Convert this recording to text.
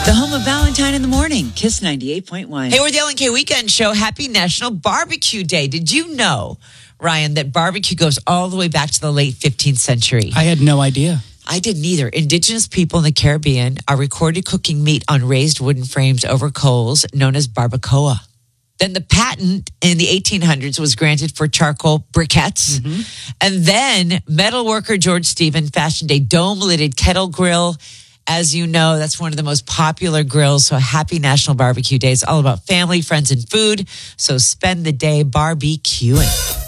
The home of Valentine in the Morning, Kiss 98.1. Hey, we're the LNK Weekend Show. Happy National Barbecue Day. Did you know, Ryan, that barbecue goes all the way back to the late 15th century? I had no idea. I didn't either. Indigenous people in the Caribbean are recorded cooking meat on raised wooden frames over coals, known as barbacoa. Then the patent in the 1800s was granted for charcoal briquettes. Mm-hmm. And then metalworker George Stephen fashioned a dome-lidded kettle grill. As you know, that's one of the most popular grills. So happy National Barbecue Day. It's all about family, friends, and food. So spend the day barbecuing.